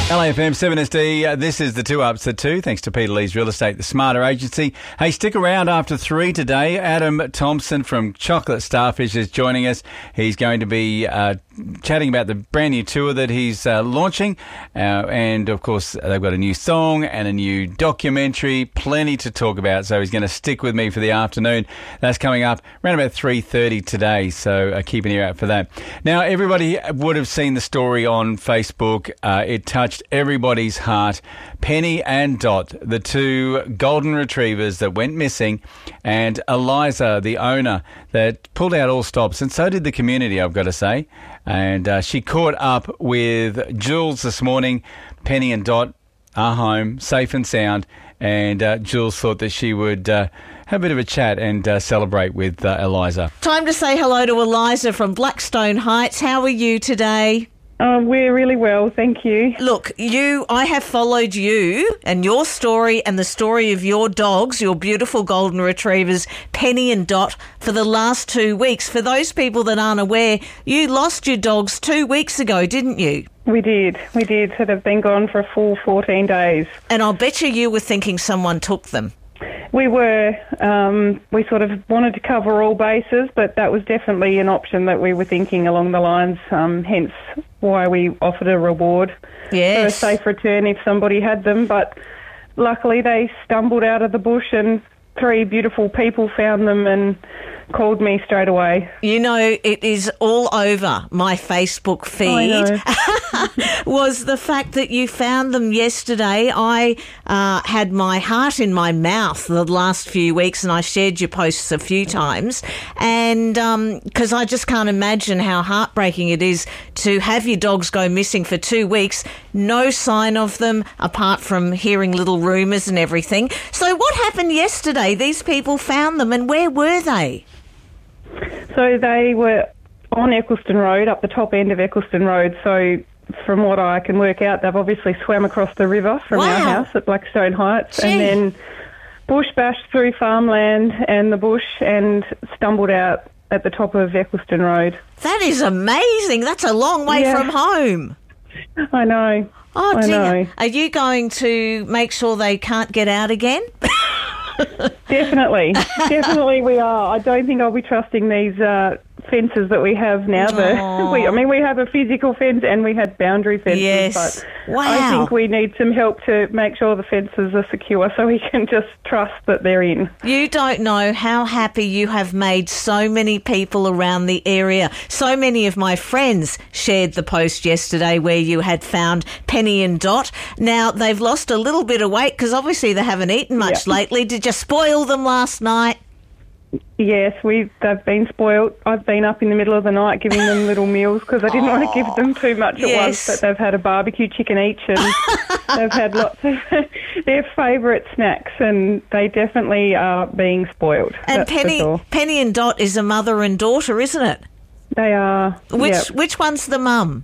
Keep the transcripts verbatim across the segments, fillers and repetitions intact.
L A F M seven S D, uh, this is the Two Ups at Two, thanks to Peter Lee's Real Estate, the Smarter Agency. Hey, stick around after three today. Adam Thompson from Chocolate Starfish is joining us. He's going to be uh, chatting about the brand new tour that he's uh, launching. Uh, and, of course, they've got a new song and a new documentary, plenty to talk about. So he's going to stick with me for the afternoon. That's coming up around about three thirty today, so uh, keep an ear out for that. Now, everybody would have seen the story on Facebook. Uh, it touched everybody's heart. Penny and Dot, the two golden retrievers that went missing, and Eliza, the owner, that pulled out all stops, and so did the community, I've got to say. And uh, she caught up with Jules this morning. Penny and Dot are home, safe and sound, and uh, Jules thought that she would uh, have a bit of a chat and uh, celebrate with uh, Eliza. Time to say hello to Eliza from Blackstone Heights. How are you today? Uh, we're really well, thank you. Look, you, I have followed you and your story and the story of your dogs, your beautiful golden retrievers, Penny and Dot, for the last two weeks. For those people that aren't aware, you lost your dogs two weeks ago, didn't you? We did, we did. So they've been gone for a full fourteen days. And I'll bet you you were thinking someone took them. We were. Um, we sort of wanted to cover all bases, but that was definitely an option that we were thinking along the lines, um, hence why we offered a reward yes. for a safe return if somebody had them. But luckily they stumbled out of the bush and three beautiful people found them and called me straight away. You know, it is all over my Facebook feed. Was the fact that you found them yesterday. I uh, had my heart in my mouth the last few weeks, and I shared your posts a few times, and because um, I just can't imagine how heartbreaking it is to have your dogs go missing for two weeks, no sign of them apart from hearing little rumours and everything. So what happened yesterday? These people found them, and where were they? So they were on Eccleston Road, up the top end of Eccleston Road. So from what I can work out, they've obviously swam across the river from wow. our house at Blackstone Heights. Gee. And then bush bashed through farmland and the bush and stumbled out at the top of Eccleston Road. That is amazing. That's a long way yeah. from home. I know. Oh, I dear. know. Are you going to make sure they can't get out again? Definitely. Definitely we are. I don't think I'll be trusting these uh, fences that we have now. The, we, I mean, we have a physical fence and we had boundary fences. Yes. But wow. I think we need some help to make sure the fences are secure so we can just trust that they're in. You don't know how happy you have made so many people around the area. So many of my friends shared the post yesterday where you had found Penny and Dot. Now, they've lost a little bit of weight because obviously they haven't eaten much yep. lately. Did you spoil them last night? Yes, we they've been spoilt. I've been up in the middle of the night giving them little meals because I didn't oh, want to give them too much at yes. once, but they've had a barbecue chicken each and they've had lots of their favourite snacks, and they definitely are being spoilt. And Penny, sure. Penny and Dot is a mother and daughter, isn't it? They are. Which yep. which one's the mum?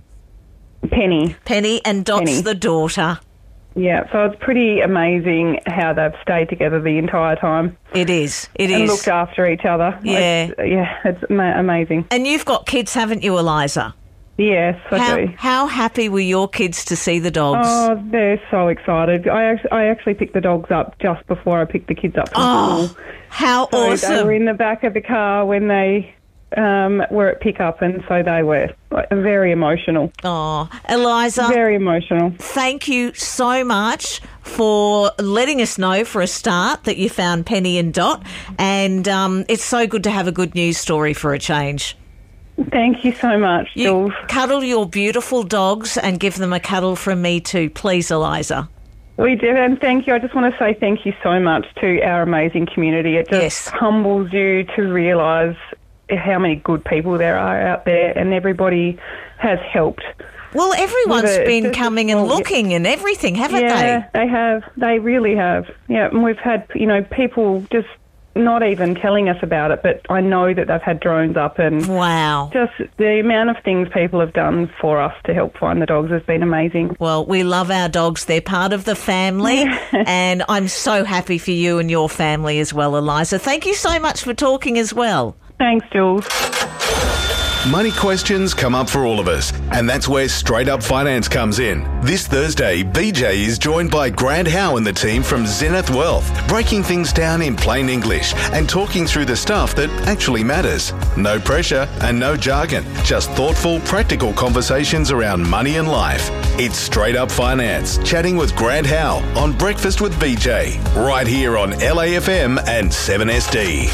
Penny. Penny and Dot's Penny. the daughter. Yeah, so it's pretty amazing how they've stayed together the entire time. It is. It and is. looked after each other. Yeah. It's, yeah, it's ama- amazing. And you've got kids, haven't you, Eliza? Yes, I how, do. How happy were your kids to see the dogs? Oh, they're so excited. I actually, I actually picked the dogs up just before I picked the kids up from oh, school. How so awesome. They were in the back of the car when they um, were at pickup, and so they were like, very emotional. Oh, Eliza. Very emotional. Thank you so much for letting us know, for a start, that you found Penny and Dot. And um, it's so good to have a good news story for a change. Thank you so much, you Jules. Cuddle your beautiful dogs and give them a cuddle from me too, please, Eliza. We do, and thank you. I just want to say thank you so much to our amazing community. It just yes. humbles you to realise how many good people there are out there, and everybody has helped. Well, everyone's a, been coming and looking and everything, haven't yeah, they? Yeah, they have. They really have. Yeah, and we've had, you know, people just not even telling us about it, but I know that they've had drones up, and wow, just the amount of things people have done for us to help find the dogs has been amazing. Well, we love our dogs. They're part of the family, and I'm so happy for you and your family as well, Eliza. Thank you so much for talking as well. Thanks, Jules. Money questions come up for all of us, and that's where Straight Up Finance comes in. This Thursday, B J is joined by Grant Howe and the team from Zenith Wealth, breaking things down in plain English and talking through the stuff that actually matters. No pressure and no jargon, just thoughtful, practical conversations around money and life. It's Straight Up Finance, chatting with Grant Howe on Breakfast with B J, right here on L A F M and seven S D.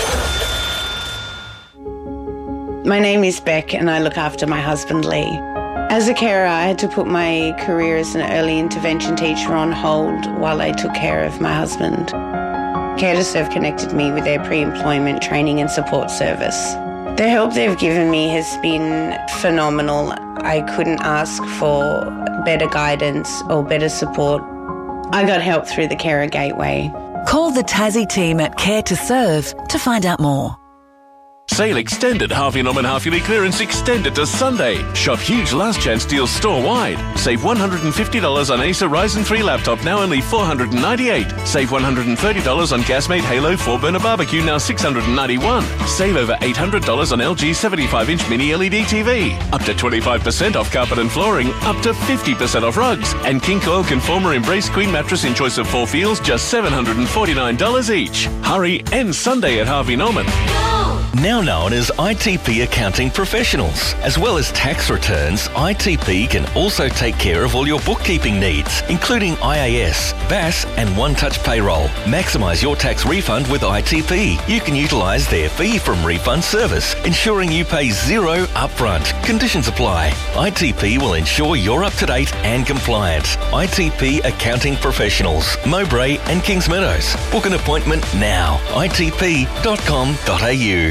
My name is Beck and I look after my husband Lee. As a carer, I had to put my career as an early intervention teacher on hold while I took care of my husband. Care to Serve connected me with their pre-employment training and support service. The help they've given me has been phenomenal. I couldn't ask for better guidance or better support. I got help through the Carer Gateway. Call the Tassie team at Care to Serve to find out more. Sale extended. Harvey Norman Half Yearly Clearance extended to Sunday. Shop huge last chance deals store-wide. Save one hundred fifty dollars on Acer Ryzen three laptop, now only four hundred ninety-eight dollars. Save one hundred thirty dollars on Gasmate Halo four burner barbecue, now six hundred ninety-one dollars. Save over eight hundred dollars on L G seventy-five inch mini L E D T V. Up to twenty-five percent off carpet and flooring. Up to fifty percent off rugs. And King Coil Conformer Embrace Queen mattress in choice of four feels, just seven hundred forty-nine dollars each. Hurry, end Sunday at Harvey Norman. Now known as I T P Accounting Professionals. As well as tax returns, I T P can also take care of all your bookkeeping needs, including I A S, B A S and One Touch Payroll. Maximise your tax refund with I T P. You can utilise their fee from refund service, ensuring you pay zero upfront. Conditions apply. I T P will ensure you're up to date and compliant. I T P Accounting Professionals, Mowbray and Kings Meadows. Book an appointment now. I T P dot com dot a u.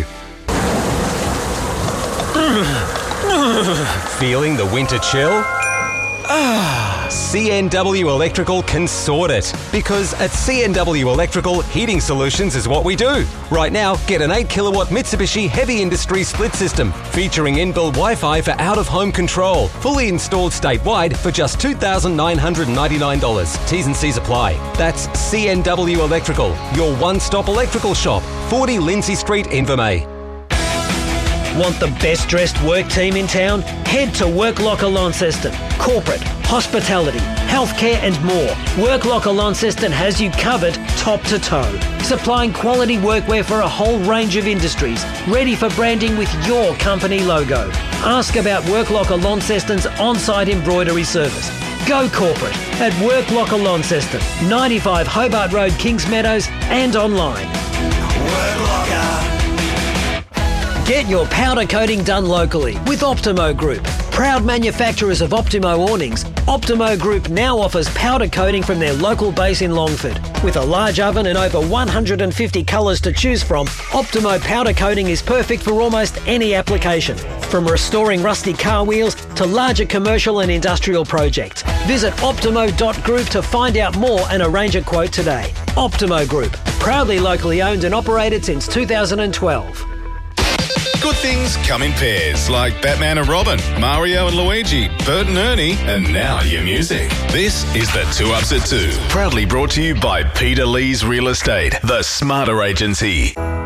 Feeling the winter chill? Ah, C N W Electrical can sort it. Because at C N W Electrical, heating solutions is what we do. Right now, get an eight kilowatt Mitsubishi Heavy Industry split system featuring inbuilt Wi-Fi for out-of-home control. Fully installed statewide for just two thousand nine hundred ninety-nine dollars. T's and C's apply. That's C N W Electrical, your one-stop electrical shop. forty Lindsay Street, Invermay. Want the best dressed work team in town? Head to Work Locker Launceston. Corporate, hospitality, healthcare and more. Work Locker Launceston has you covered top to toe. Supplying quality workwear for a whole range of industries. Ready for branding with your company logo. Ask about Work Locker Launceston's on-site embroidery service. Go corporate at Work Locker Launceston, ninety-five Hobart Road, Kings Meadows and online. Work Locker. Get your powder coating done locally with Optimo Group. Proud manufacturers of Optimo awnings, Optimo Group now offers powder coating from their local base in Longford. With a large oven and over one hundred fifty colours to choose from, Optimo powder coating is perfect for almost any application. From restoring rusty car wheels to larger commercial and industrial projects. Visit optimo dot group to find out more and arrange a quote today. Optimo Group, proudly locally owned and operated since two thousand twelve. Good things come in pairs, like Batman and Robin, Mario and Luigi, Bert and Ernie, and now your music. This is the Two Ups at Two, proudly brought to you by Peter Lee's Real Estate, the Smarter Agency.